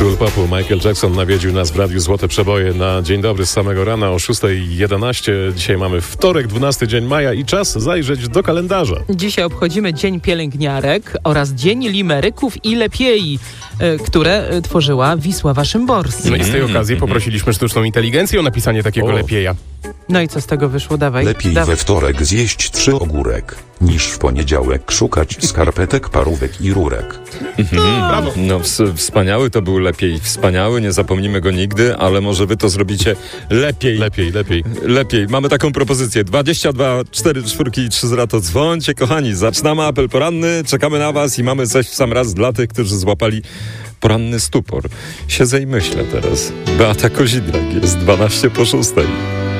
Król popu Michael Jackson nawiedził nas w Radiu Złote Przeboje na Dzień Dobry z samego rana o 6:11. Dzisiaj mamy wtorek, 12 dzień maja i czas zajrzeć do kalendarza. Dzisiaj obchodzimy Dzień Pielęgniarek oraz Dzień Limeryków i Lepiei, które tworzyła Wisława Szymborska. No i z tej okazji poprosiliśmy sztuczną inteligencję o napisanie takiego lepieja. No i co z tego wyszło? Dawaj. Lepiej we wtorek zjeść 3 ogórek, niż w poniedziałek szukać skarpetek, parówek i rurek. Brawo. No wspaniały to był lepiej. Wspaniały, nie zapomnimy go nigdy, ale może wy to zrobicie lepiej. Lepiej. Mamy taką propozycję. 22 4 4 3 0 to dzwońcie, kochani. Zaczynamy apel poranny, czekamy na was i mamy coś w sam raz dla tych, którzy złapali poranny stupor. Siedzę i myślę teraz. Beata Kozidrak jest 12 po 6.